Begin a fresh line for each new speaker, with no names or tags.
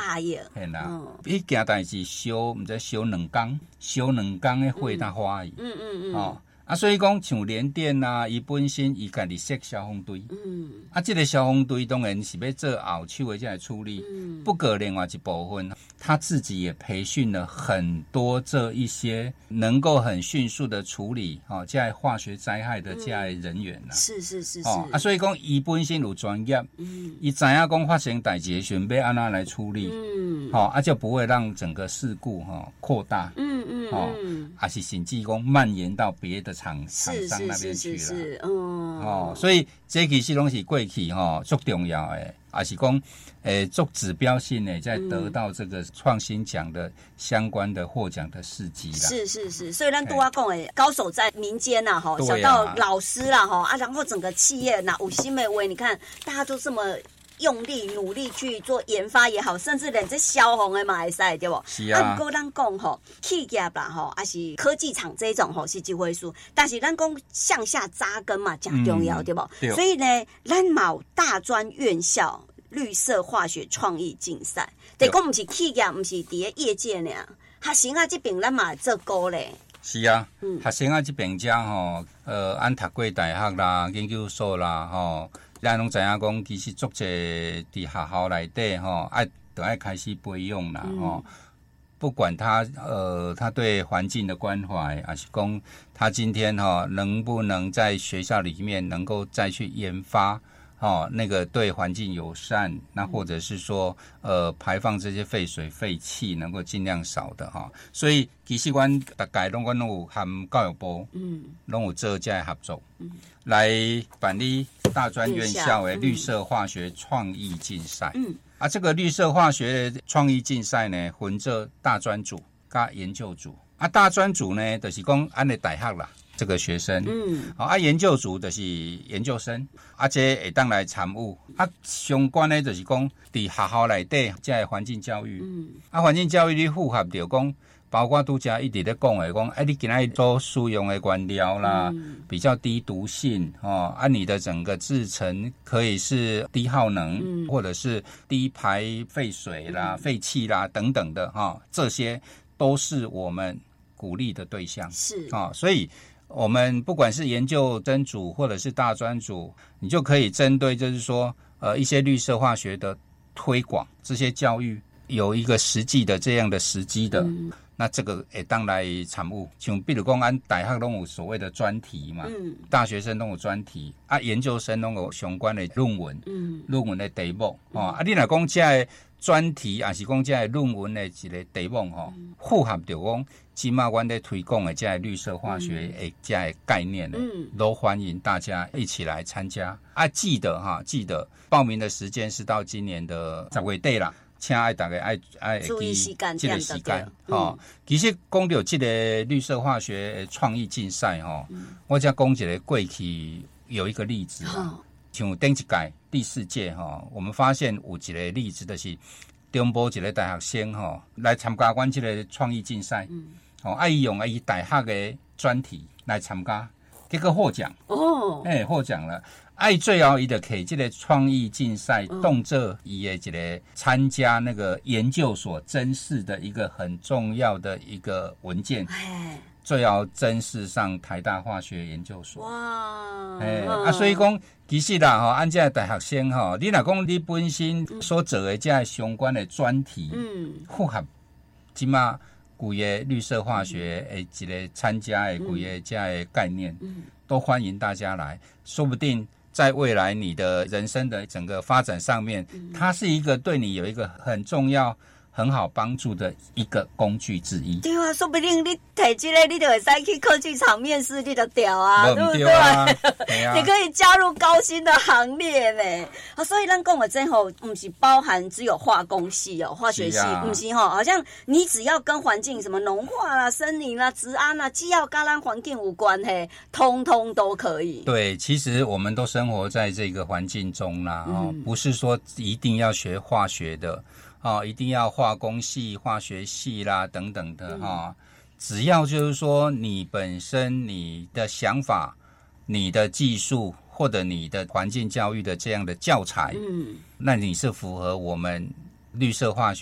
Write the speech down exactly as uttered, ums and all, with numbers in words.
霸业。
嘿啦，伊件代志烧，毋知烧两工，烧两工的火才花去。嗯嗯嗯。哦。啊，所以讲像联电啊，伊本身伊家己设消防队，嗯，啊，这个消防队当然是要做后手的这来处理，嗯，不过另外一部分，他自己也培训了很多这一些能够很迅速的处理哦，这类化学灾害的这类人员啦、
嗯，是是是是，
哦，啊，所以讲伊本身有专业，嗯，伊知影讲发生代志的时候要安怎来处理，嗯，好、哦，啊就不会让整个事故哈、哦、扩大，嗯嗯，哦，啊是甚至讲蔓延到别的厂厂商那边去了，是是是是嗯，哦，所以这其实拢是过去哈足重要的，也是讲诶足指标性的，在得到这个创新奖的相关的获奖的事迹啦。
是是是，所以咱拄仔讲诶，高手在民间呐，哈，小到老师啦，哈啊，然后整个企业呐，有新的way，你看大家都这么用力努力去做研发也好，甚至连这消防的嘛会使，对不？
是啊。
啊，不过咱讲吼，企业啦吼，还是科技厂这种吼是一回事，但是咱讲向下扎根嘛，真重要，嗯、对不？对。所以呢，咱某大专院校绿色化学创意竞赛，得讲不是企业，不是伫业界呢，学生啊这边咱嘛做过咧。
是啊，嗯、学生啊这边家吼，呃，按读过大学啦、研究所啦，吼。咱拢知影讲，其实足侪伫学校内底吼，爱都爱开始培养啦吼、嗯。不管他呃，他对环境的关怀，还是讲他今天哈能不能在学校里面能够再去研发哦，那个对环境友善，那或者是说呃排放这些废水废气能够尽量少的哈。所以其实阮大概拢阮拢有和教育部嗯，拢有做这合作，嗯，来办理大专院校的绿色化学创意竞赛。嗯，啊，这个绿色化学创意竞赛呢，分做大专组加研究组。啊，大专组呢，就是讲按的大学啦。这个学生，嗯，好啊，研究组就是研究生，啊，这会当来参与，啊，相关的就是讲，伫学校内底，这个环境教育，嗯，啊，环境教育你符合着讲，包括拄则一直咧讲的讲，哎、啊，你今仔所使用的原料啦，嗯、比较低毒性，哦，啊，你的整个制成可以是低耗能，嗯、或者是低排废水啦、嗯、废气啦等等的，哈、哦，这些都是我们鼓励的对象，是啊、哦，所以。我们不管是研究生组或者是大专组，你就可以针对就是说，呃，一些绿色化学的推广，这些教育有一个实际的这样的时机的，嗯、那这个也当来产物。像比如讲，按大学都有所谓的专题嘛，嗯、大学生都有专题，啊，研究生都有相关的论文，嗯、论文的题目，哦，啊，你若讲这个专题，还是讲这个论文的一个题目，吼、嗯，符合着讲。今嘛，阮在推广的这些绿色化学的这些概念呢，嗯，都欢迎大家一起来参加啊！记得哈，记得报名的时间是到今年的十月底啦，请爱大家爱爱
注意时间，
这个时间哈。其实讲到这个绿色化学创意竞赛哈，嗯、我再讲一个过去有一个例子，哦、像顶一届第四届哈，我们发现有一个例子就是。中部一个大学生吼来参加阮这个创意竞赛，嗯，哦，啊伊用啊伊大学的专题来参加，结果获奖哦，哎、欸、获奖了，啊伊最后伊就摕这个创意竞赛动作伊的一个参加那个研究所甄试的一个很重要的一个文件，哎。最后甄试上台大化学研究所。哇！哎、欸，啊，所以讲其实啦，吼，按这大学生吼，你若讲你本身所做的这相关的专题，嗯，符合即马规个绿色化学的一个参加的规个这个概念，嗯，都欢迎大家来，说不定在未来你的人生的整个发展上面，嗯、它是一个对你有一个很重要。很好帮助的一个工具之一。对啊，说不定你提这个，你就会使去科技厂面试，你就掉啊，对不对？啊、你可以加入高薪的行列呢。啊，所以咱讲的这吼，不是包含只有化工系哦，化学系，不、啊、是吼，好像你只要跟环境什么农化啦、森林啦、治安啦，只要跟咱环境无关嘿，通通都可以。对，其实我们都生活在这个环境中啦，哦，嗯、不是说一定要学化学的。哦，一定要化工系、化学系啦，等等的哈、哦。只要就是说你本身你的想法、你的技术或者你的环境教育的这样的教材，嗯，那你是符合我们绿色化学